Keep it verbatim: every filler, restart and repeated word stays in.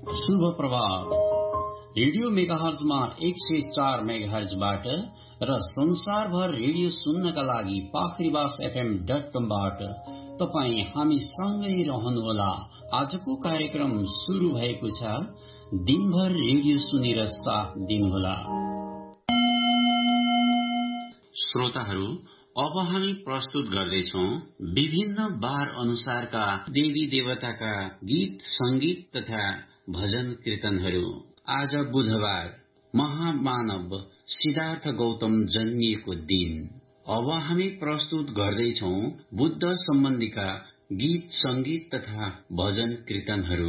शुभ प्रभात। रेडियो मेगाहर्जमा एक सय चार मेगाहर्जबाट र संसारभर रेडियो सुन्नका लागि पाखरीबास एफएम डट कमबाट तपाई हामी सँगै रहनुहोला। आजको कार्यक्रम सुरु भएको छ। दिनभर रेडियो सुनेर साथ दिनुहोला। श्रोताहरू, अब हामी प्रस्तुत गर्दैछौं विभिन्न बार अनुसारका देवी देवताका गीत, संगीत तथा भजन कीर्तनहरू। आज बुधबार महामानव सिद्धार्थ गौतम जन्मिएको दिन। अब हामी प्रस्तुत गर्दैछौं बुद्ध सम्बन्धीका गीत, संगीत तथा भजन कीर्तनहरू।